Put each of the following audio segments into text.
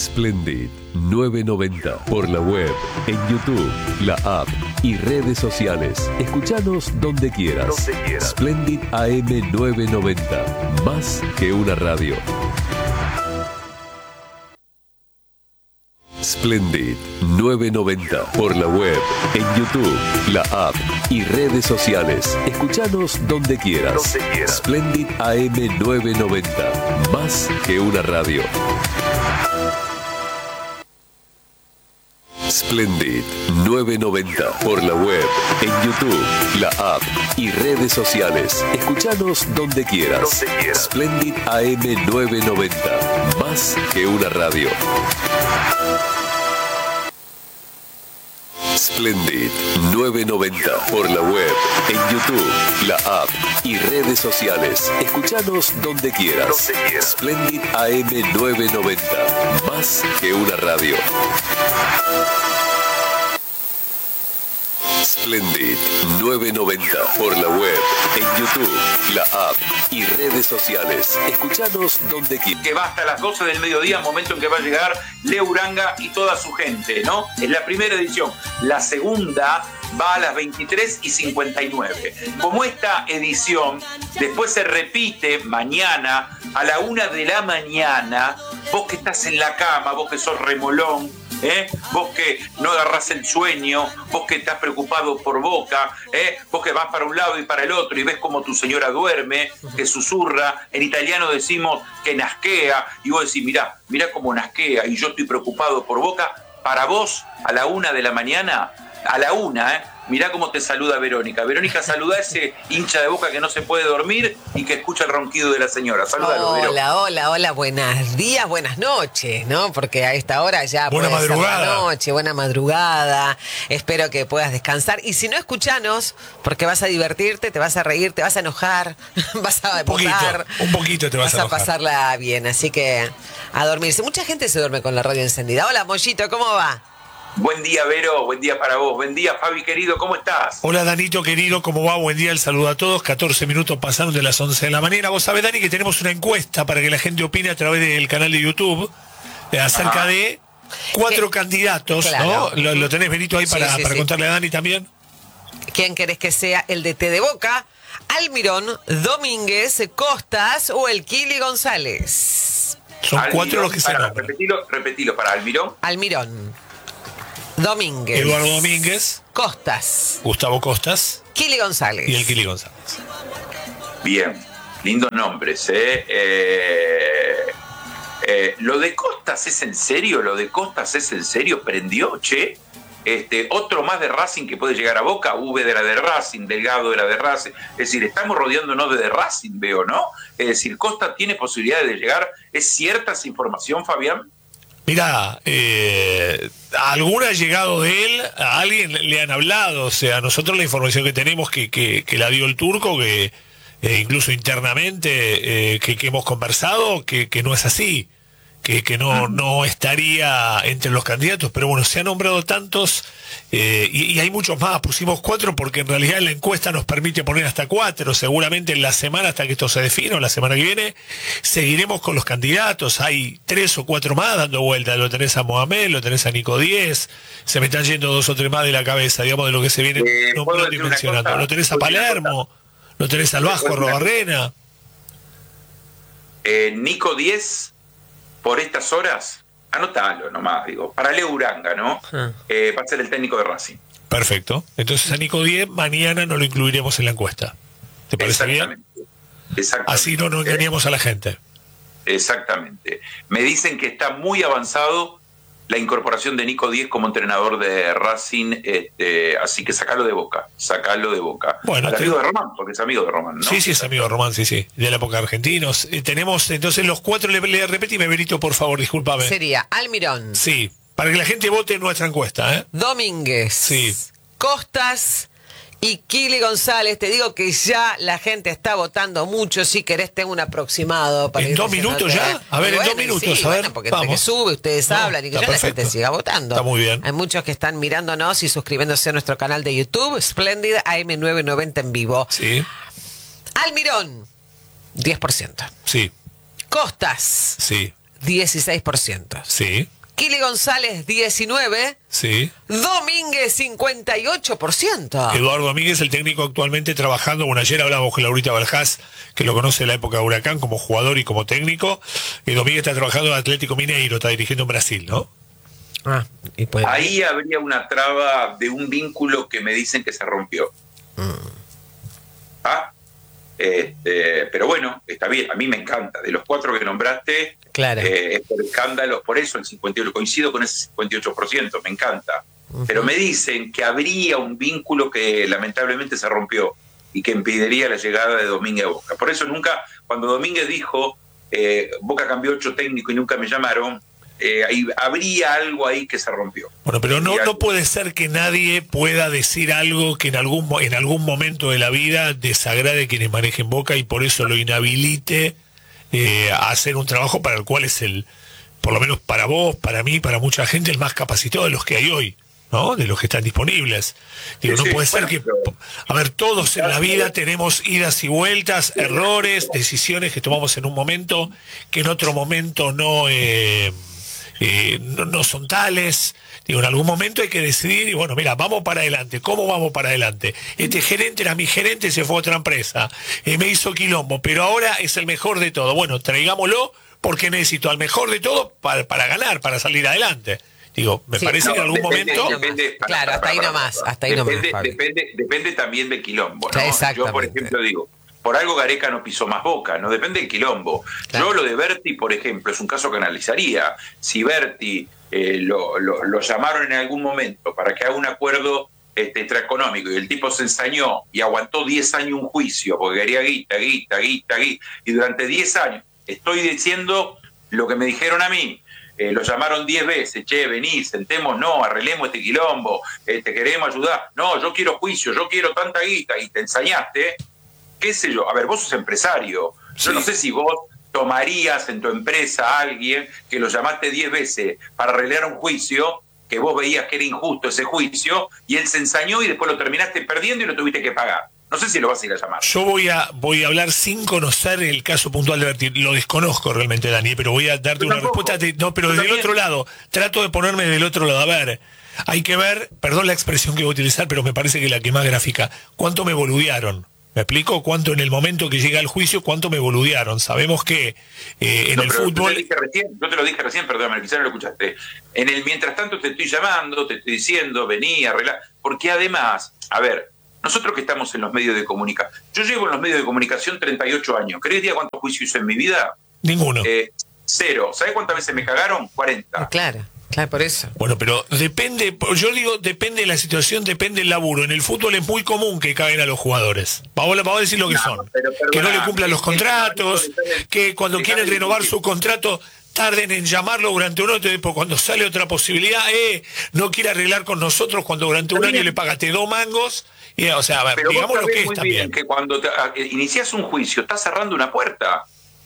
Splendid 990 por la web, en YouTube, la app y redes sociales. Escuchanos donde quieras. Splendid AM 990, más que una radio. Splendid 990 por la web, en YouTube, la app y redes sociales. Escuchanos donde quieras. Splendid AM 990, más que una radio. Splendid 990 por la web, en YouTube, la app y redes sociales. Escuchanos donde quieras. Splendid AM 990, más que una radio. Splendid 990 por la web, en YouTube, la app y redes sociales. Escuchanos donde quieras. Splendid AM 990, más que una radio. Splendid 990 por la web, en YouTube, la app y redes sociales. Escuchanos donde quieras. Que va hasta las 12 del mediodía, momento en que va a llegar Leo Uranga y toda su gente, ¿no? Es la primera edición. La segunda va a las 23:59. Como esta edición después se repite mañana a la 1 de la mañana, vos que estás en la cama, vos que sos remolón, vos que no agarrás el sueño, vos que estás preocupado por Boca, vos que vas para un lado y para el otro y ves como tu señora duerme, que susurra, en italiano decimos que nasquea, y vos decís, mirá cómo nasquea y yo estoy preocupado por Boca. Para vos, a la 1 de la mañana, a la 1, mirá cómo te saluda Verónica. Verónica, saluda a ese hincha de Boca que no se puede dormir y que escucha el ronquido de la señora. Saludalo, Vero. Hola, buenos días, buenas noches, ¿no? Porque a esta hora ya buena puede madrugada. ser la noche, buena madrugada. Espero que puedas descansar. Y si no, escuchanos, porque vas a divertirte, te vas a reír, te vas a enojar, vas a votar. Un poquito te vas a enojar. Pasarla bien, así que a dormirse. Mucha gente se duerme con la radio encendida. Hola, Mollito, ¿cómo va? Buen día, Vero, buen día para vos. Buen día, Fabi, querido, ¿cómo estás? Hola, Danito, querido, ¿cómo va? Buen día, el saludo a todos. 14 minutos pasaron de las 11 de la mañana. Vos sabés, Dani, que tenemos una encuesta para que la gente opine a través del canal de YouTube acerca de 4 candidatos, claro. ¿no? ¿Lo tenés, Benito, ahí para contarle a Dani también? ¿Quién querés que sea el DT de Boca? ¿Almirón, Domínguez, Costas o el Kili González? Son Almirón, 4 los que se nombran. Repetilo, para Almirón. Almirón, Domínguez, Eduardo Domínguez, Costas, Gustavo Costas Kili González. y el Kili González. Bien, lindos nombres, ¿Lo de Costas es en serio? ¿Prendió, che? Otro más de Racing que puede llegar a Boca. Úbeda de Racing, Delgado era de Racing. Es decir, estamos rodeándonos de Racing, veo, ¿no? Es decir, Costa tiene posibilidades de llegar. ¿Es cierta esa información, Fabián? Mirá, alguna ha llegado de él, a alguien le han hablado, o sea, nosotros la información que tenemos que la dio el turco, que incluso internamente que hemos conversado, que no es así, que no estaría entre los candidatos, pero bueno, se han nombrado tantos y hay muchos más. Pusimos 4 porque en realidad la encuesta nos permite poner hasta 4. Seguramente en la semana, hasta que esto se defina, o la semana que viene, seguiremos con los candidatos. Hay 3 o 4 más dando vueltas. Lo tenés a Mohamed, lo tenés a Nico 10, se me están yendo 2 o 3 más de la cabeza, digamos, de lo que se viene nombrando y mencionando. Lo tenés a Palermo, lo tenés al Vasco, a Robarrena. Nico 10, por estas horas, anotalo nomás, digo, para Leo Uranga, ¿no? Va a ser el técnico de Racing. Perfecto. Entonces a Nico 10 mañana no lo incluiremos en la encuesta. ¿Te parece bien? Exactamente. Así no nos engañemos a la gente. Exactamente. Me dicen que está muy avanzado la incorporación de Nico 10 como entrenador de Racing, así que sacalo de Boca. Bueno, amigo de Román, porque es amigo de Román, ¿no? Sí, es amigo de Román, sí, de la época de Argentinos. Tenemos entonces los 4, le repetime, Benito, por favor, discúlpame. Sería Almirón. Sí, para que la gente vote en nuestra encuesta, Domínguez. Sí. Costas y Kili González. Te digo que ya la gente está votando mucho. Si querés, tengo un aproximado. Para ¿En 2 minutos ya? A ver, en 2 minutos, sí, a ver. Bueno, porque entre que sube, ustedes hablan y que ya la gente siga votando. Está muy bien. Hay muchos que están mirándonos y suscribiéndose a nuestro canal de YouTube, Splendid AM990 en vivo. Sí. Almirón, 10%. Sí. Costas, Sí. 16%. Sí. Kili González 19%, Sí. Domínguez 58%. Eduardo Domínguez, el técnico actualmente trabajando, bueno, ayer hablábamos con Laurita Balhás, que lo conoce de la época de Huracán como jugador y como técnico, y Domínguez está trabajando en Atlético Mineiro, está dirigiendo en Brasil, ¿no? Y pues, Ahí habría una traba de un vínculo que me dicen que se rompió. Pero bueno, está bien, a mí me encanta. De los 4 que nombraste, claro. Es por escándalos, por eso el 58%, coincido con ese 58%, me encanta. Pero me dicen que habría un vínculo que lamentablemente se rompió y que impediría la llegada de Domínguez a Boca. Por eso nunca, cuando Domínguez dijo, Boca cambió 8 técnicos y nunca me llamaron, habría algo ahí que se rompió. Bueno, pero no puede ser que nadie pueda decir algo que en algún momento de la vida desagrade a quienes manejen Boca y por eso lo inhabilite a hacer un trabajo para el cual es por lo menos para vos, para mí, para mucha gente, el más capacitado de los que hay hoy, ¿no? De los que están disponibles. Digo, no puede ser que... A ver, todos en la vida tenemos idas y vueltas, errores, decisiones que tomamos en un momento que en otro momento no son tales. Digo, en algún momento hay que decidir y bueno, mira, vamos para adelante. ¿Cómo vamos para adelante? Este gerente era mi gerente, se fue a otra empresa, me hizo quilombo, pero ahora es el mejor de todo. Bueno, traigámoslo porque necesito al mejor de todo para ganar, para salir adelante. Digo, me parece que en algún momento... Claro, hasta ahí nomás. Depende también del quilombo, ¿no? Exactamente. Yo, por ejemplo, digo, por algo Gareca no pisó más Boca, no depende del quilombo. Claro. Yo lo de Berti, por ejemplo, es un caso que analizaría. Si Berti lo llamaron en algún momento para que haga un acuerdo extraeconómico y el tipo se ensañó y aguantó 10 años un juicio porque quería guita, y durante 10 años, estoy diciendo lo que me dijeron a mí, lo llamaron 10 veces, che, vení, sentémonos, no, arreglemos este quilombo, te queremos ayudar, no, yo quiero juicio, yo quiero tanta guita, y te ensañaste, qué sé yo, a ver, vos sos empresario, yo no sé si vos tomarías en tu empresa a alguien que lo llamaste 10 veces para arreglar un juicio, que vos veías que era injusto ese juicio, y él se ensañó y después lo terminaste perdiendo y lo tuviste que pagar. No sé si lo vas a ir a llamar. Yo voy a hablar sin conocer el caso puntual de Berti. Lo desconozco realmente, Dani, pero voy a darte una respuesta. Pero desde el otro lado, trato de ponerme del otro lado. A ver, hay que ver, perdón la expresión que voy a utilizar, pero me parece que la que más gráfica. ¿Cuánto me boludearon? ¿Me explico? ¿Cuánto en el momento que llega el juicio, cuánto me boludearon? Sabemos que en el fútbol... Yo te lo dije recién, perdóname, quizás no lo escuchaste. Mientras tanto te estoy llamando, te estoy diciendo, vení, arreglar. Porque además, a ver, nosotros que estamos en los medios de comunicación, yo llevo en los medios de comunicación 38 años. ¿Querés decir cuántos juicios hice en mi vida? Ninguno. 0. ¿Sabés cuántas veces me cagaron? 40. Claro, por eso. Bueno, pero depende, yo digo, depende de la situación, depende del laburo. En el fútbol es muy común que caguen a los jugadores. Vamos a decir lo que son. Que no le cumplan los contratos, que cuando quieren renovar su contrato tarden en llamarlo durante un año, después cuando sale otra posibilidad, no quiere arreglar con nosotros cuando durante un año le pagaste 2 mangos. O sea, a ver, pero digamos lo que es también. Que cuando inicias un juicio, estás cerrando una puerta.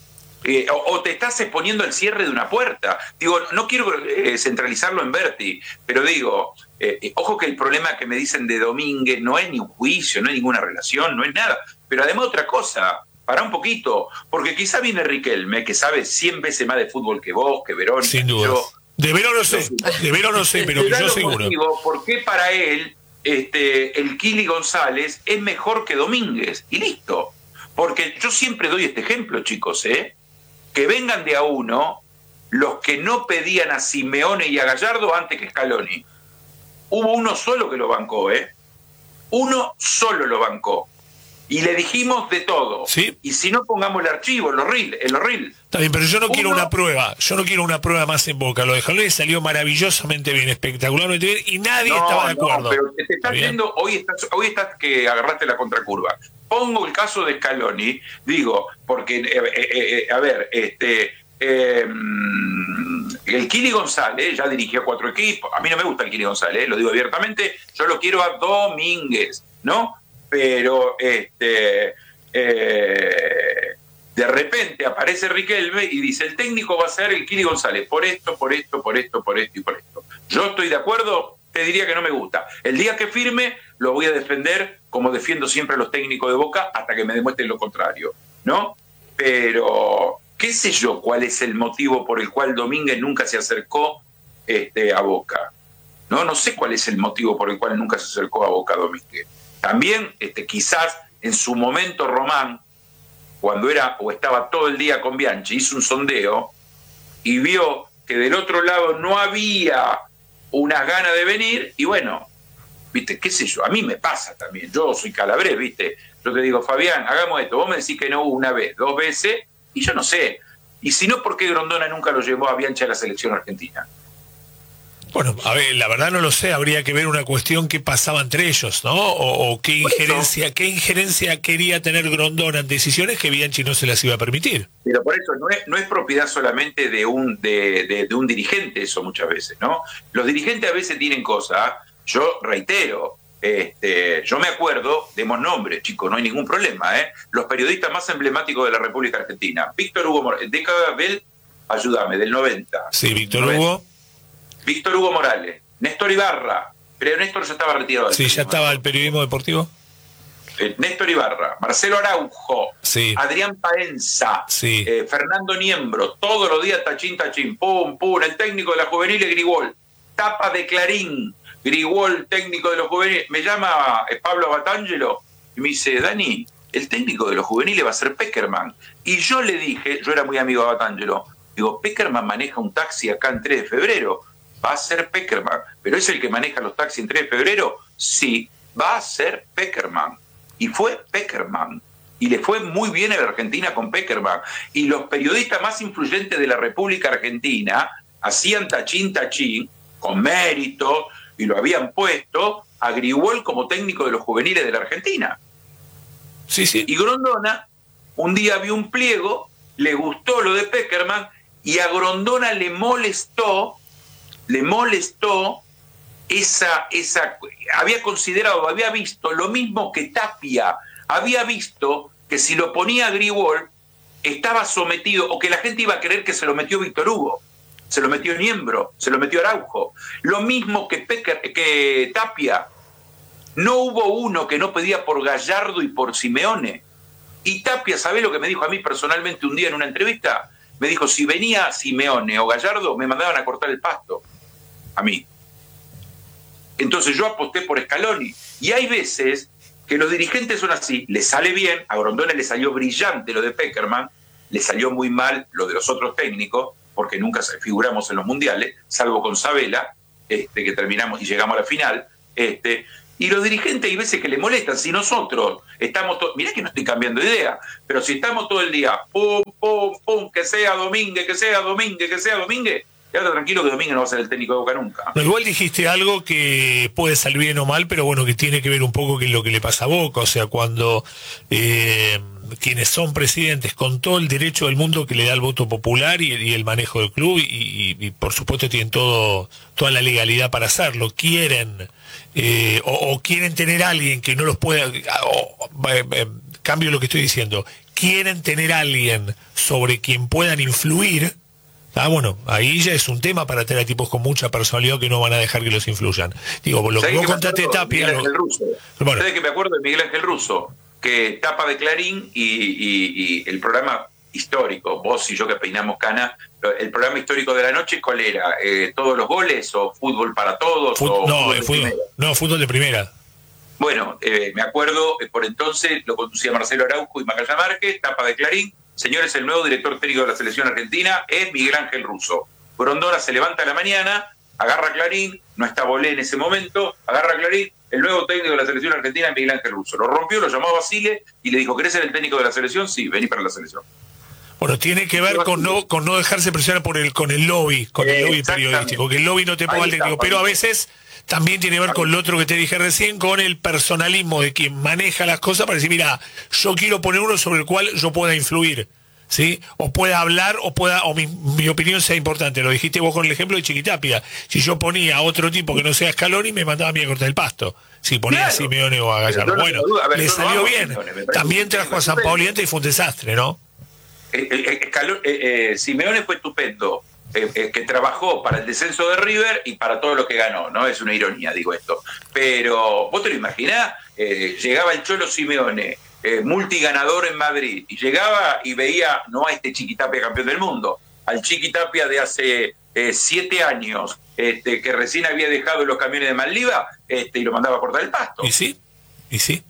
O te estás exponiendo al cierre de una puerta. Digo, no quiero centralizarlo en Berti, pero digo, ojo que el problema que me dicen de Domínguez no es ni un juicio, no es ninguna relación, no es nada. Pero además otra cosa, pará un poquito, porque quizá viene Riquelme, que sabe 100 veces más de fútbol que vos, que Verón. Sin duda. De Verón no sé, pero que yo seguro. Digo, ¿por qué para él el Kili González es mejor que Domínguez? Y listo. Porque yo siempre doy este ejemplo, chicos, que vengan de a uno los que no pedían a Simeone y a Gallardo antes que Scaloni. Hubo uno solo que lo bancó, uno solo lo bancó. Y le dijimos de todo. ¿Sí? Y si no, pongamos el archivo, el reel. Está bien, pero yo no quiero una prueba. Yo no quiero una prueba más en Boca. Lo de Scaloni salió maravillosamente bien, espectacularmente bien, y nadie estaba de acuerdo. Pero te estás viendo, hoy estás que agarraste la contracurva. Pongo el caso de Scaloni, digo, porque, a ver, el Kili González ya dirigió 4 equipos. A mí no me gusta el Kili González, lo digo abiertamente. Yo lo quiero a Domínguez, ¿no? Pero de repente aparece Riquelme y dice, el técnico va a ser el Kili González, por esto. Yo estoy de acuerdo, te diría que no me gusta. El día que firme, lo voy a defender como defiendo siempre a los técnicos de Boca hasta que me demuestren lo contrario, ¿no? Pero, qué sé yo cuál es el motivo por el cual Domínguez nunca se acercó a Boca. No sé cuál es el motivo por el cual nunca se acercó a Boca Domínguez. También quizás en su momento Román, cuando estaba todo el día con Bianchi, hizo un sondeo y vio que del otro lado no había unas ganas de venir, y bueno, viste, qué sé yo, a mí me pasa también, yo soy calabrés, viste, yo te digo, Fabián, hagamos esto, vos me decís que no una vez, 2 veces, y yo no sé, y si no, ¿por qué Grondona nunca lo llevó a Bianchi a la selección argentina? Bueno, a ver, la verdad no lo sé, habría que ver una cuestión que pasaba entre ellos, ¿no? O qué injerencia quería tener Grondona en decisiones que Bianchi no se las iba a permitir. Pero por eso no es propiedad solamente de un dirigente eso muchas veces, ¿no? Los dirigentes a veces tienen cosas, yo reitero, yo me acuerdo, demos nombres, chicos, no hay ningún problema, los periodistas más emblemáticos de la República Argentina, Víctor Hugo Morales, década ayúdame, del 90. Sí, Víctor Hugo Morales, Néstor Ibarra, pero Néstor ya estaba retirado. Sí, ya estaba el periodismo deportivo. Néstor Ibarra, Marcelo Araujo, sí. Adrián Paenza, sí. Fernando Niembro, todos los días tachín, pum, pum, el técnico de la juvenil Grigol, tapa de Clarín, Grigol, técnico de los juveniles, me llama Pablo Batangelo y me dice, Dani, el técnico de los juveniles va a ser Peckerman. Y yo le dije, yo era muy amigo de Batangelo, digo, Peckerman maneja un taxi acá en 3 de febrero, va a ser Peckerman, pero es el que maneja los taxis en 3 de febrero, sí, va a ser Peckerman. Y fue Peckerman. Y le fue muy bien a la Argentina con Peckerman. Y los periodistas más influyentes de la República Argentina hacían tachín, con mérito, y lo habían puesto a Grigol como técnico de los juveniles de la Argentina. Sí, sí. Y Grondona un día vio un pliego, le gustó lo de Peckerman, y a Grondona le molestó esa había considerado, había visto lo mismo que Tapia, había visto que si lo ponía a Grigol estaba sometido, o que la gente iba a creer que se lo metió Víctor Hugo, se lo metió Niembro, se lo metió Araujo, lo mismo que Tapia. No hubo uno que no pedía por Gallardo y por Simeone. Y Tapia, ¿sabés lo que me dijo a mí personalmente un día en una entrevista? Me dijo, si venía Simeone o Gallardo, me mandaban a cortar el pasto. A mí. Entonces yo aposté por Scaloni. Y hay veces que los dirigentes son así, les sale bien, a Grondona le salió brillante lo de Peckerman, le salió muy mal lo de los otros técnicos, porque nunca figuramos en los mundiales, salvo con Sabela, que terminamos y llegamos a la final, y los dirigentes hay veces que le molestan. Si nosotros estamos mirá que no estoy cambiando de idea, pero si estamos todo el día, pum, pum, pum, que sea Domínguez, que sea Domínguez, que sea Domínguez, quédate tranquilo que Domínguez no va a ser el técnico de Boca nunca. No, igual dijiste algo que puede salir bien o mal, pero bueno, que tiene que ver un poco con lo que le pasa a Boca. O sea, cuando quienes son presidentes, con todo el derecho del mundo que le da el voto popular y el manejo del club, y por supuesto tienen toda la legalidad para hacerlo, quieren o quieren tener a alguien que no los pueda, cambio lo que estoy diciendo, quieren tener a alguien sobre quien puedan influir. Bueno, ahí ya es un tema para tener a tipos con mucha personalidad que no van a dejar que los influyan. Digo, lo que vos contaste, Tapia. Bueno. ¿Sabés que me acuerdo de Miguel Ángel Russo? Que tapa de Clarín y el programa histórico, vos y yo que peinamos cana, el programa histórico de la noche, ¿cuál era? ¿Todos los goles o fútbol para todos? Fútbol de primera. Bueno, me acuerdo, por entonces lo conducía Marcelo Araujo y Macaya Márquez, tapa de Clarín. Señores, el nuevo director técnico de la selección argentina es Miguel Ángel Russo. Grondona se levanta a la mañana, agarra Clarín, no está Bolé en ese momento, agarra Clarín, el nuevo técnico de la selección argentina es Miguel Ángel Russo. Lo rompió, lo llamó a Basile y le dijo, ¿querés ser el técnico de la selección? Sí, vení para la selección. Bueno, tiene que ver con no dejarse presionar con el lobby periodístico, que el lobby no te ponga el técnico, pero a veces también tiene que ver con lo otro que te dije recién, con el personalismo de quien maneja las cosas para decir, mira, yo quiero poner uno sobre el cual yo pueda influir, ¿sí? O pueda hablar, o mi opinión sea importante. Lo dijiste vos con el ejemplo de Chiquitapia. Si yo ponía a otro tipo que no sea Scaloni, me mandaba a mí a cortar el pasto. Si ponía a Simeone o a Gallardo. Bueno, le salió bien. También trajo a Sampaoli antes y fue un desastre, ¿no? Simeone fue estupendo. Que trabajó para el descenso de River y para todo lo que ganó, ¿no? Es una ironía, digo esto. Pero, ¿vos te lo imaginás? Llegaba el Cholo Simeone, multiganador en Madrid, y llegaba y veía, no a este Chiquitapia campeón del mundo, al Chiqui Tapia de hace 7 años, que recién había dejado los camiones de Malliva, y lo mandaba a cortar el pasto. Y sí. ¿Viste?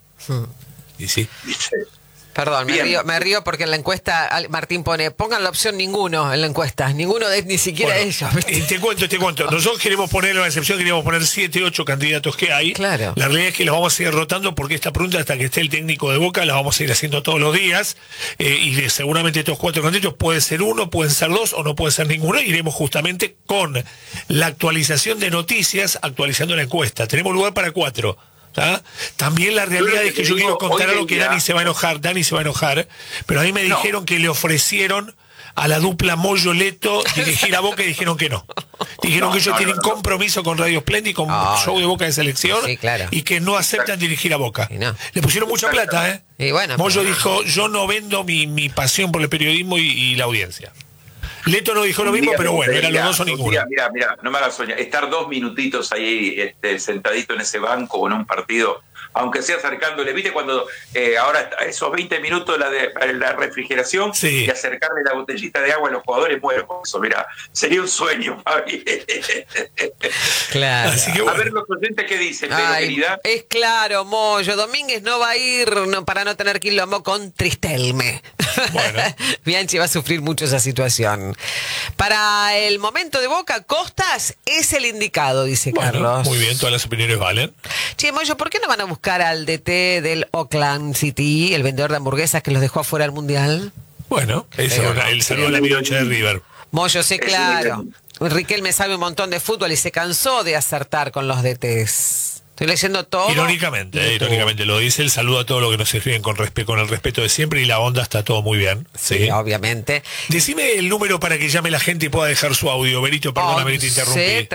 Perdón, me río porque en la encuesta Martín pongan la opción ninguno en la encuesta, ninguno ni siquiera ellos. Te cuento. Nosotros queremos poner una excepción, queríamos poner 7, 8 candidatos que hay. Claro. La realidad es que los vamos a seguir rotando porque esta pregunta, hasta que esté el técnico de Boca, la vamos a ir haciendo todos los días. Y seguramente estos 4 candidatos pueden ser 1, pueden ser 2 o no pueden ser ninguno. Iremos justamente con la actualización de noticias, actualizando la encuesta. Tenemos lugar para 4. ¿Ah? También la realidad es que yo quiero contar algo que Dani se va a enojar, pero a mí me dijeron que le ofrecieron a la dupla Moyo-Leto dirigir a Boca y dijeron que no. Dijeron que ellos tienen compromiso con Radio Splendid, con show de Boca de selección, y que no aceptan dirigir a Boca. Le pusieron mucha plata, ¿eh? Y bueno, Moyo dijo, yo no vendo mi pasión por el periodismo y la audiencia. Leto no dijo lo mismo, pero bueno, eran los dos o ninguno. Mira, no me hagas soñar. Estar 2 minutitos ahí sentadito en ese banco o en un partido, aunque sea acercándole, ¿viste? Cuando ahora esos 20 minutos la refrigeración y acercarle la botellita de agua a los jugadores, muero por eso, mira, sería un sueño, Fabi. Claro. Así que bueno. A ver los oyentes qué dicen, querida. Es claro, Moyo. Domínguez no va a ir para no tener quilombo con Tristelme. Bueno. Bianchi va a sufrir mucho esa situación. Para el momento de Boca, Costas es el indicado, dice Carlos. Muy bien, todas las opiniones valen. Che, Moyo, ¿por qué no van a buscar al DT del Oakland City, el vendedor de hamburguesas que los dejó afuera del Mundial? Bueno, eso, el saludo a la amiga de River. Moyo, sí, claro. Riquelme sabe un montón de fútbol y se cansó de acertar con los DTs. Estoy leyendo todo. Irónicamente lo dice. El saludo a todos los que nos escriben con el respeto de siempre, y la onda está todo muy bien. Sí, obviamente. Decime el número para que llame la gente y pueda dejar su audio. Berito, perdóname que te interrumpí.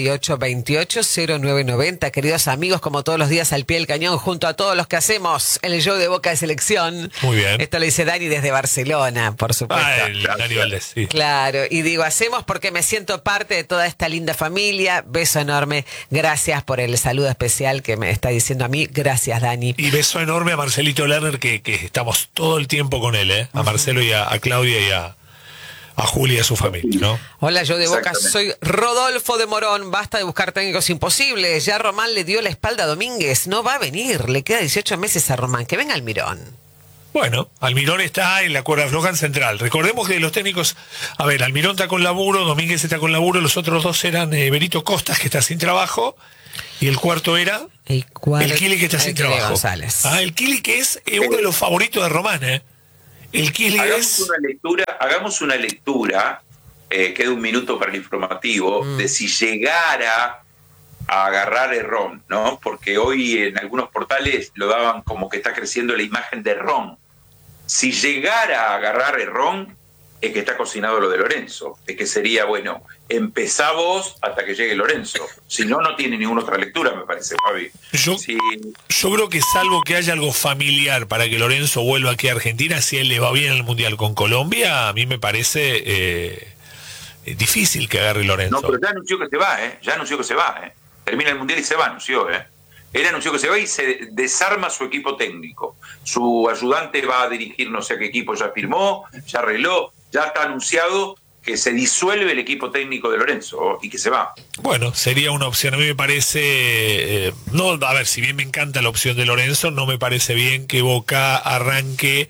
3828-0990. Queridos amigos, como todos los días al pie del cañón, junto a todos los que hacemos el show de Boca de Selección. Muy bien. Esto lo dice Dani desde Barcelona, por supuesto. Dani Valdés, sí. Claro, y digo, hacemos porque me siento parte de toda esta linda familia. Beso enorme. Gracias por el saludo especial que me está diciendo a mí. Gracias, Dani. Y beso enorme a Marcelito Lerner, que estamos todo el tiempo con él, ¿eh? A Marcelo y a Claudia y a Julia y a su familia, ¿no? Hola, yo de Boca soy Rodolfo de Morón. Basta de buscar técnicos imposibles. Ya Román le dio la espalda a Domínguez. No va a venir. Le queda 18 meses a Román. Que venga Almirón. Bueno, Almirón está en la cuerda floja en Central. Recordemos que los técnicos, Almirón está con laburo, Domínguez está con laburo, los otros dos eran Berito Costas, que está sin trabajo, y el cuarto era el Kili, que está sin trabajo. González. El Kili, que es uno de los favoritos de Román, ¿eh? El Kili hagamos una lectura, queda un minuto para el informativo, de si llegara a agarrar Ron, ¿no? Porque hoy en algunos portales lo daban como que está creciendo la imagen de Ron. Si llegara a agarrar Ron, es que está cocinado lo de Lorenzo. Es que sería, bueno, empezá vos hasta que llegue Lorenzo. Si no, no tiene ninguna otra lectura, me parece, Fabi. Yo creo que salvo que haya algo familiar para que Lorenzo vuelva aquí a Argentina, si él le va bien en el Mundial con Colombia, a mí me parece difícil que agarre Lorenzo. No, pero ya anunció que se va, Termina el Mundial y se va, anunció, Él anunció que se va y se desarma su equipo técnico. Su ayudante va a dirigir no sé qué equipo, ya firmó, ya arregló, ya está anunciado que se disuelve el equipo técnico de Lorenzo y que se va. Bueno, sería una opción. A mí me parece, si bien me encanta la opción de Lorenzo, no me parece bien que Boca arranque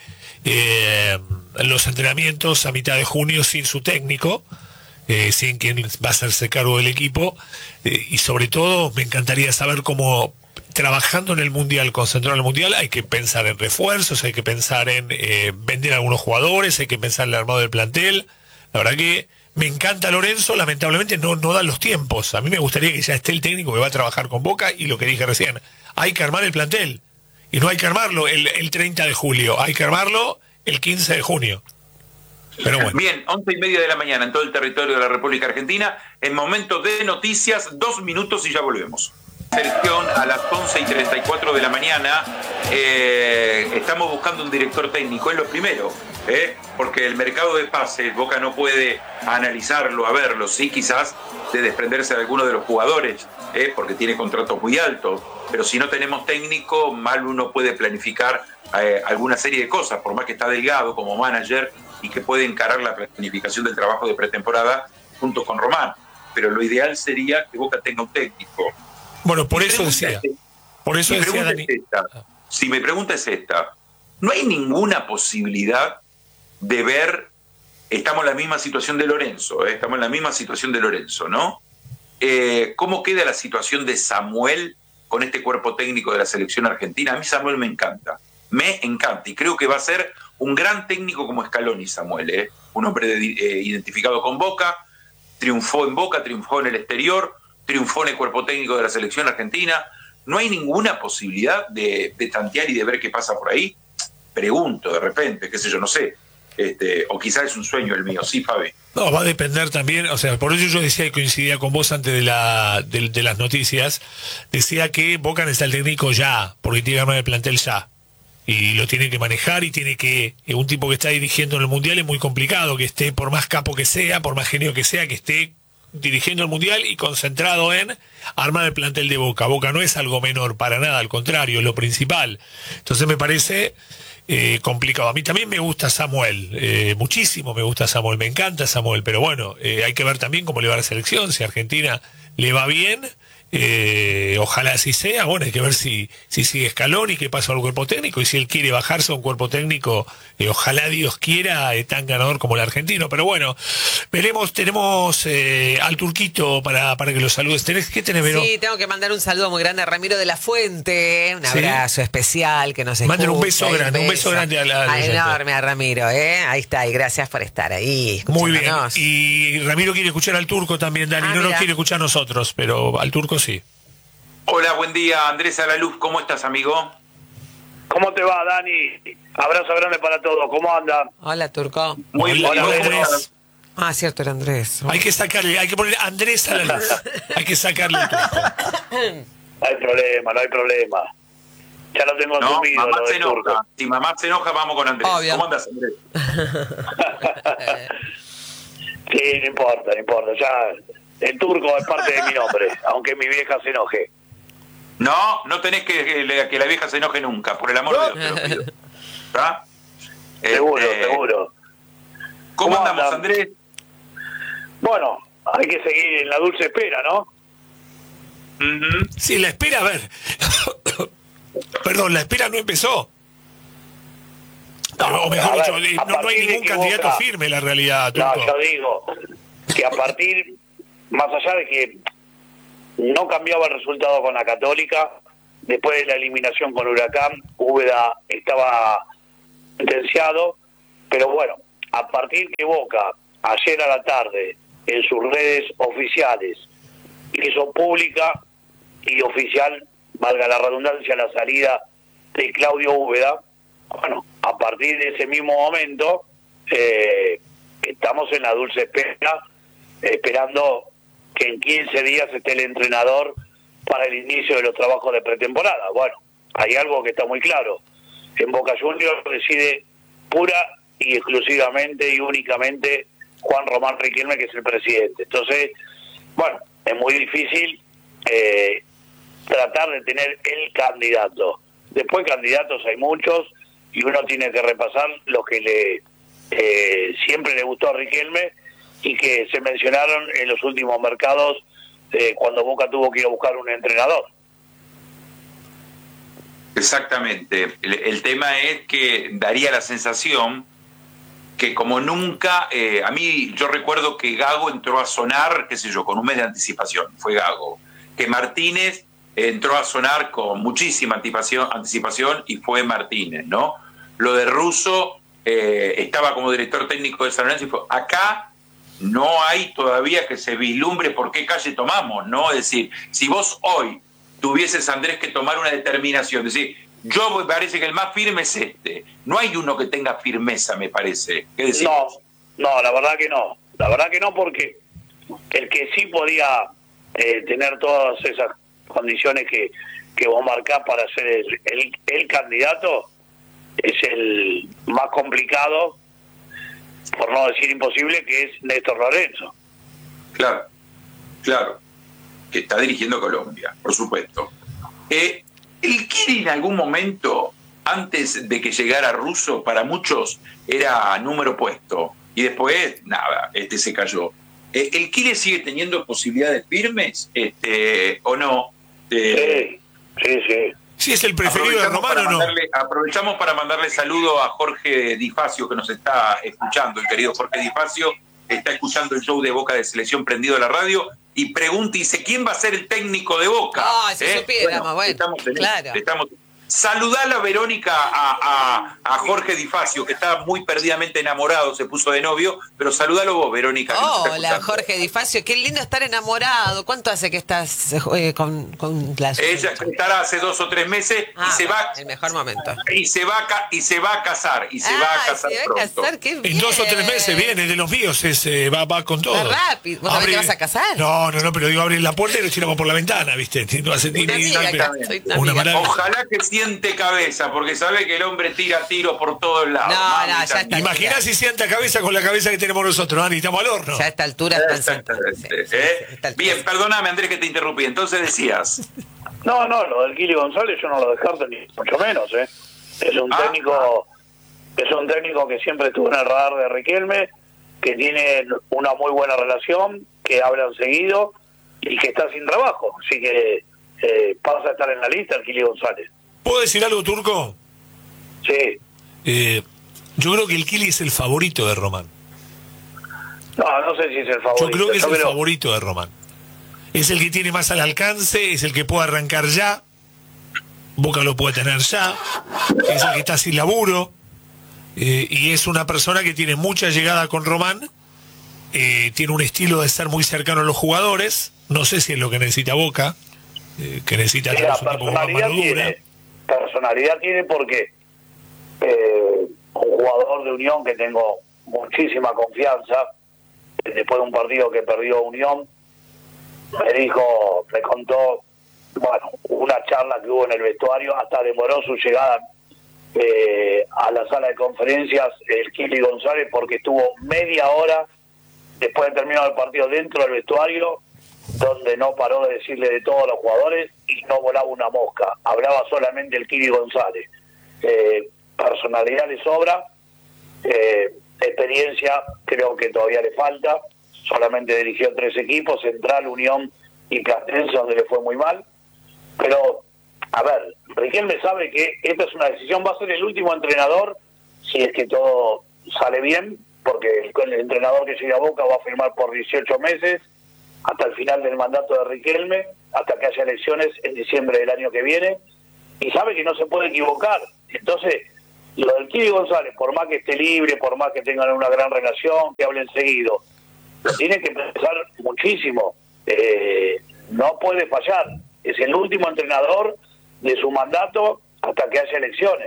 los entrenamientos a mitad de junio sin su técnico, sin quien va a hacerse cargo del equipo, y sobre todo me encantaría saber cómo, trabajando en el Mundial, concentrado en el Mundial, hay que pensar en refuerzos, hay que pensar en vender a algunos jugadores, hay que pensar en el armado del plantel. La verdad que me encanta Lorenzo, lamentablemente no dan los tiempos. A mí me gustaría que ya esté el técnico que va a trabajar con Boca, y lo que dije recién, hay que armar el plantel, y no hay que armarlo el 30 de julio, hay que armarlo el 15 de junio. Pero bueno. Bien, 11:30 de la mañana en todo el territorio de la República Argentina. En momento de noticias, 2 minutos y ya volvemos. Selección a las 11:34 de la mañana. Estamos buscando un director técnico, es lo primero, porque el mercado de pases, Boca no puede analizarlo, a verlo, sí, quizás de desprenderse de alguno de los jugadores, porque tiene contratos muy altos, pero si no tenemos técnico, mal uno puede planificar alguna serie de cosas, por más que está Delgado como manager y que puede encarar la planificación del trabajo de pretemporada junto con Román. Pero lo ideal sería que Boca tenga un técnico. Bueno, por eso decía. Por eso decía Dani. Si mi pregunta es esta, ¿no hay ninguna posibilidad de ver, estamos en la misma situación de Lorenzo, estamos en la misma situación de Lorenzo, ¿no? ¿Cómo queda la situación de Samuel con este cuerpo técnico de la selección argentina? A mí Samuel me encanta, y creo que va a ser un gran técnico como Scaloni, Samuel, un hombre identificado con Boca, triunfó en Boca, triunfó en el exterior, triunfó en el cuerpo técnico de la selección argentina. ¿No hay ninguna posibilidad de tantear y de ver qué pasa por ahí? Pregunto de repente, qué sé yo, no sé. O quizás es un sueño el mío, sí, Fabi. No, va a depender también, o sea, por eso yo decía y coincidía con vos antes de las noticias, decía que Boca necesita el técnico ya, porque tiene que armar el plantel ya. Y lo tiene que manejar y tiene que, un tipo que está dirigiendo en el Mundial es muy complicado, que esté, por más capo que sea, por más genio que sea, que esté dirigiendo el Mundial y concentrado en armar el plantel de Boca. Boca no es algo menor, para nada, al contrario, es lo principal. Entonces me parece complicado. A mí también me gusta Samuel, muchísimo me gusta Samuel, me encanta Samuel, pero bueno, hay que ver también cómo le va a la selección, si a Argentina le va bien. Ojalá así sea. Bueno, hay que ver si sigue Scaloni, qué pasa al cuerpo técnico, y si él quiere bajarse a un cuerpo técnico, ojalá Dios quiera, tan ganador como el argentino. Pero bueno, veremos. Tenemos al Turquito para que lo saludes. ¿Qué tenés, Vero? Sí, tengo que mandar un saludo muy grande a Ramiro de la Fuente, un abrazo especial que nos escucha. Manden un beso grande a la enorme a Ramiro, ahí está, y gracias por estar ahí. Muy bien. Y Ramiro quiere escuchar al Turco también, Dani. No nos quiere escuchar a nosotros, pero al Turco sí. Hola, buen día, Andrés Alaluz, ¿cómo estás, amigo? ¿Cómo te va, Dani? Abrazo grande para todos, ¿cómo andan? Hola, Turco. Muy bien, Andrés. Cierto, era Andrés. Hay que poner Andrés Alaluz. Hay que sacarle el Turco. No hay problema. Ya lo tengo asumido. Mamá lo se del enoja. Turco. Si mamá se enoja, vamos con Andrés. Obvio. ¿Cómo andas, Andrés? Sí, no importa. Ya, el Turco es parte de mi nombre, aunque mi vieja se enoje. No tenés que la vieja se enoje nunca, por el amor de Dios, te lo pido. ¿Está? Seguro. ¿Cómo andamos, Andrés? Bueno, hay que seguir en la dulce espera, ¿no? Sí, la espera, a ver. Perdón, la espera no empezó. O mejor dicho, no hay ningún candidato firme en la realidad, Turco. No, yo digo que a partir, más allá de que no cambiaba el resultado con la Católica, después de la eliminación con Huracán, Úbeda estaba sentenciado, pero bueno, a partir que Boca, ayer a la tarde, en sus redes oficiales, hizo pública y oficial, valga la redundancia, la salida de Claudio Úbeda, bueno, a partir de ese mismo momento, estamos en la dulce espera, esperando que en 15 días esté el entrenador para el inicio de los trabajos de pretemporada. Bueno, hay algo que está muy claro. En Boca Juniors reside pura y exclusivamente y únicamente Juan Román Riquelme, que es el presidente. Entonces, bueno, es muy difícil tratar de tener el candidato. Después candidatos hay muchos y uno tiene que repasar lo que siempre le gustó a Riquelme y que se mencionaron en los últimos mercados cuando Boca tuvo que ir a buscar un entrenador. Exactamente. El tema es que daría la sensación que como nunca, a mí yo recuerdo que Gago entró a sonar, qué sé yo, con un mes de anticipación, fue Gago. Que Martínez entró a sonar con muchísima anticipación y fue Martínez, ¿no? Lo de Russo estaba como director técnico de San Lorenzo y fue acá. No hay todavía que se vislumbre por qué calle tomamos, ¿no? Es decir, si vos hoy tuvieses, Andrés, que tomar una determinación, es decir, yo me parece que el más firme es este. No hay uno que tenga firmeza, me parece. ¿Qué decís? No, la verdad que no. La verdad que no, porque el que sí podía tener todas esas condiciones que vos marcás para ser el candidato es el más complicado, por no decir imposible, que es Néstor Lorenzo. Claro, que está dirigiendo Colombia, por supuesto. Él quiere en algún momento antes de que llegara Russo, para muchos era número puesto. Y después, nada, se cayó. ¿El Kile sigue teniendo posibilidades firmes o no? Sí. Sí, es el preferido de Román, ¿o no? Aprovechamos para mandarle saludo a Jorge Di Facio, que nos está escuchando. El querido Jorge Di Facio está escuchando el show de Boca de Selección prendido a la radio y pregunta y dice, ¿quién va a ser el técnico de Boca? Si supiéramos, bueno, claro. Saludala, Verónica, a Jorge Di Facio, que está muy perdidamente enamorado, se puso de novio, pero saludalo vos, Verónica. Hola, Jorge Di Facio, qué lindo estar enamorado. ¿Cuánto hace que estás con la... Ella estará hace 2 o 3 meses y se va... El mejor momento. Y se va a casar, pronto. Qué bien. En 2 o 3 meses viene, de los míos, va con todo. Está rápido. ¿Vos también te vas a casar? No, pero digo, abrir la puerta y lo tiramos por la ventana, ¿viste? No hace una maravilla. Ojalá que siente cabeza, porque sabe que el hombre tira tiros por todos lados. Ya está. Imagina si sienta cabeza con la cabeza que tenemos nosotros, Dani, estamos al horno. Ya a esta altura Bien, perdóname, Andrés, que te interrumpí. Entonces decías... No, lo del Kili González yo no lo descarto ni mucho menos, Es un técnico que siempre estuvo en el radar de Riquelme, que tiene una muy buena relación, que hablan seguido y que está sin trabajo. Así que pasa a estar en la lista el Kili González. ¿Puedo decir algo, Turco? Sí. Yo creo que el Kili es el favorito de Román. No sé si es el favorito. Yo creo que es el favorito de Román. Es el que tiene más al alcance, es el que puede arrancar ya. Boca lo puede tener ya. Es el que está sin laburo. Y es una persona que tiene mucha llegada con Román. Tiene un estilo de estar muy cercano a los jugadores. No sé si es lo que necesita Boca. Que necesita tener un equipo con más mano dura. Personalidad tiene porque un jugador de Unión que tengo muchísima confianza, después de un partido que perdió Unión, me contó, una charla que hubo en el vestuario, hasta demoró su llegada a la sala de conferencias el Kili González, porque estuvo media hora después de terminar el partido dentro del vestuario, donde no paró de decirle de todos los jugadores y no volaba una mosca, hablaba solamente el Kili González. Personalidad le sobra, experiencia creo que todavía le falta, solamente dirigió 3 equipos, Central, Unión y Platense, donde le fue muy mal, pero a ver, Riquelme sabe que esta es una decisión, va a ser el último entrenador si es que todo sale bien, porque el entrenador que llega a Boca va a firmar por 18 meses hasta el final del mandato de Riquelme, hasta que haya elecciones en diciembre del año que viene, y sabe que no se puede equivocar. Entonces, lo del Kili González, por más que esté libre, por más que tengan una gran relación, que hablen seguido, lo tiene que pensar muchísimo. No puede fallar. Es el último entrenador de su mandato hasta que haya elecciones.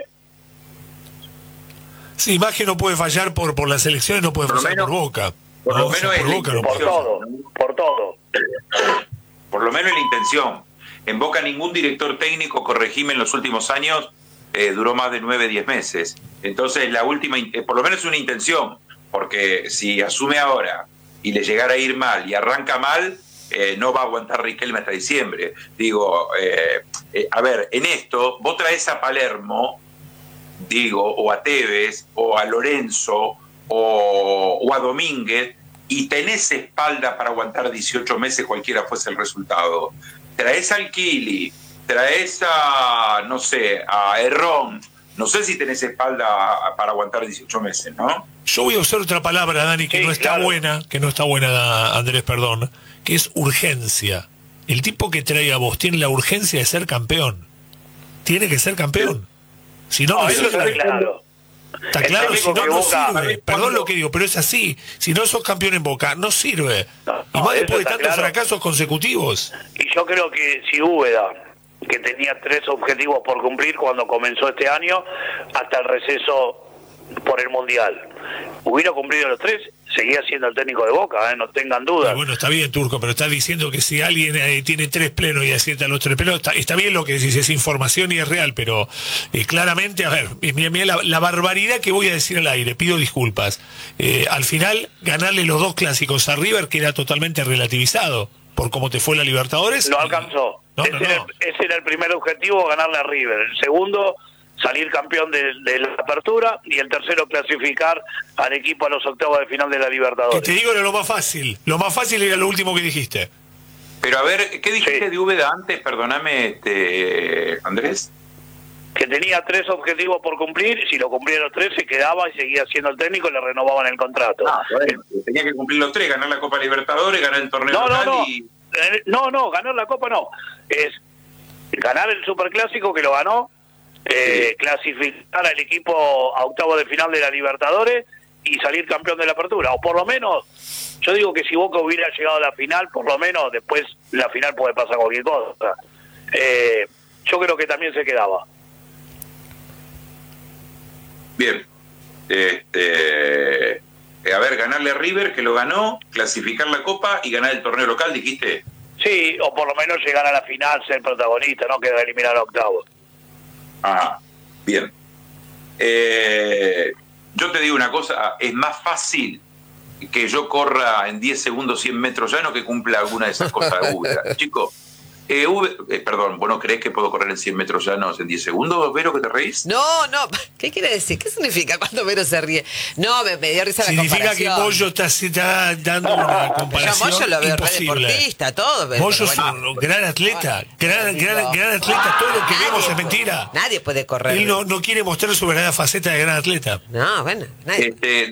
Sí, más que no puede fallar por las elecciones, no puede fallar por Boca. Por lo menos por todo. Por lo menos la intención. En Boca ningún director técnico, corregime, en los últimos años duró más de 9-10 meses. Entonces la última, por lo menos es una intención, porque si asume ahora y le llegara a ir mal y arranca mal, no va a aguantar Riquelme hasta diciembre. Digo, a ver, en esto vos traes a Palermo, o a Tevez, o a Lorenzo, o a Domínguez, y tenés espalda para aguantar 18 meses cualquiera fuese el resultado. Traes al Kili, traes a, no sé, a Herrón, no sé si tenés espalda para aguantar 18 meses, ¿no? Yo voy a usar otra palabra, Dani, que no está buena, Andrés, perdón, que es urgencia. El tipo que trae a vos tiene la urgencia de ser campeón. Tiene que ser campeón. Si no, no eso sirve. está claro. Está claro, si no, no sirve. Perdón lo que digo, pero es así. Si no sos campeón en Boca, no sirve. Y más después de tantos fracasos consecutivos. Y yo creo que si Úbeda, que tenía 3 objetivos por cumplir cuando comenzó este año, hasta el receso por el Mundial, hubiera cumplido los 3, seguía siendo el técnico de Boca, no tengan dudas. Bueno, está bien, Turco, pero estás diciendo que si alguien tiene 3 plenos y acierta los 3 plenos, está bien lo que decís, es información y es real, pero claramente, a ver, mira la barbaridad que voy a decir al aire, pido disculpas. Al final, ganarle los 2 clásicos a River queda totalmente relativizado por cómo te fue la Libertadores. No alcanzó. Ese era el primer objetivo, ganarle a River. El segundo, salir campeón de la apertura, y el tercero clasificar al equipo a los octavos de final de la Libertadores. Que te digo, era lo más fácil. Lo más fácil era lo último que dijiste. Pero a ver, ¿qué dijiste de Úbeda antes? Perdóname, Andrés. Que tenía 3 objetivos por cumplir, si lo cumplía los 3 se quedaba y seguía siendo el técnico y le renovaban el contrato. Bueno, tenía que cumplir los 3, ganar la Copa Libertadores, ganar el torneo local y... No, ganar la Copa no. Es ganar el Superclásico, que lo ganó, clasificar al equipo a octavos de final de la Libertadores y salir campeón de la apertura. O por lo menos, yo digo que si Boca hubiera llegado a la final, por lo menos después la final puede pasar cualquier cosa. Yo creo que también se quedaba. Bien. A ver, ganarle a River, que lo ganó, clasificar la Copa y ganar el torneo local, dijiste. Sí, o por lo menos llegar a la final, ser protagonista, no quedar eliminado a octavos. Ah, bien. Yo te digo una cosa, es más fácil que yo corra en 10 segundos 100 metros llano que cumpla alguna de esas cosas de Úbeda. Chico, perdón, ¿vos no creés que puedo correr en 100 metros llanos en 10 segundos, Vero, que te reís? No, ¿qué quiere decir? ¿Qué significa cuando Vero se ríe? No, me dio risa la Significa comparación. que Moyo está dando una comparación Yo Moyo lo veo imposible. deportista, todo. Moyo pero es un gran atleta, gran atleta, todo lo que vemos es mentira. Nadie puede correr. Él no quiere mostrar su verdadera faceta de gran atleta. No, bueno, nadie.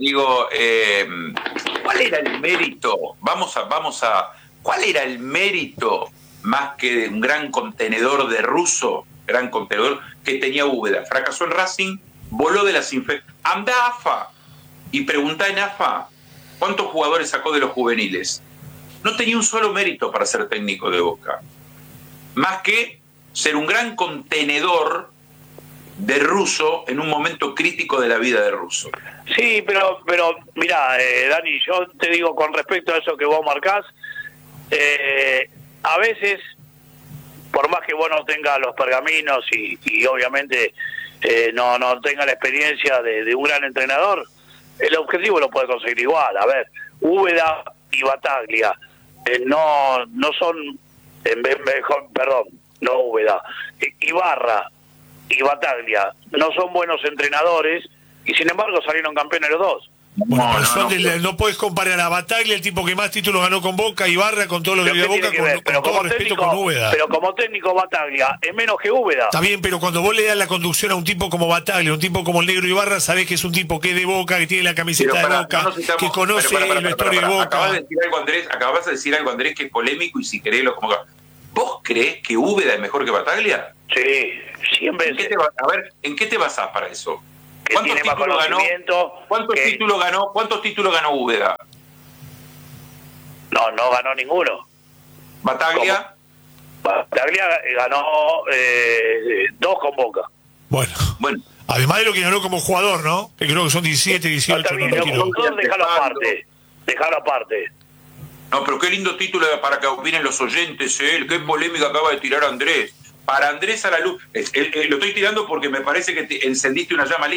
¿Cuál era el mérito? ¿Cuál era el mérito más que de un gran contenedor de ruso, gran contenedor que tenía Úbeda? Fracasó en Racing, voló de las inferiores. Anda a AFA y preguntá en AFA cuántos jugadores sacó de los juveniles. No tenía un solo mérito para ser técnico de Boca, más que ser un gran contenedor de ruso en un momento crítico de la vida de ruso. Sí, pero mirá, Dani, yo te digo con respecto a eso que vos marcás, a veces, por más que vos no tengas los pergaminos y obviamente no tenga la experiencia de un gran entrenador, el objetivo lo puede conseguir igual. A ver, Úbeda y Bataglia no son, perdón, no Úbeda, Ibarra y Bataglia no son buenos entrenadores y sin embargo salieron campeones los dos. Bueno, no puedes comparar a Bataglia, el tipo que más títulos ganó con Boca, y Barra con todo lo que dio Boca, con todo respeto con Úbeda. Pero como técnico Bataglia es menos que Úbeda. Está bien, pero cuando vos le das la conducción a un tipo como Bataglia, un tipo como el Negro Ibarra, sabés que es un tipo que es de Boca, que tiene la camiseta de Boca, que conoce la historia de Boca. Acabas de decir algo, Andrés, que es polémico y si querés lo como... ¿Vos creés que Úbeda es mejor que Bataglia? Sí, siempre. ¿En qué te basás para eso? ¿Cuántos títulos ganó? ¿Cuántos títulos ganó Úbeda? No ganó ninguno. ¿Bataglia? Bataglia ganó 2 con Boca. Bueno. Además de lo que ganó como jugador, ¿no? Que creo que son 17, 18. Dejalo aparte. No, pero qué lindo título para que opinen los oyentes, qué polémica acaba de tirar Andrés. Para Andrés a la luz, lo estoy tirando porque me parece que encendiste una llama linda.